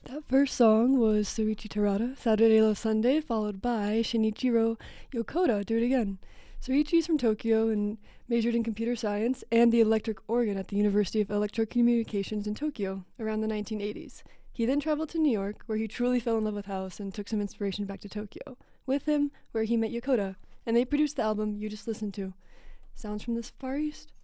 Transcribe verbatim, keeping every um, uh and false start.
That first song was Soichi Terada, Saturday Love Sunday, followed by Shinichiro Yokota, Do It Again. Soichi's from Tokyo and majored in computer science and the electric organ at the University of Electrocommunications in Tokyo around the nineteen eighties. He then traveled to New York, where he truly fell in love with house and took some inspiration back to Tokyo. With him, where he met Yokota, and they produced the album you just listened to. Sounds from the Far East?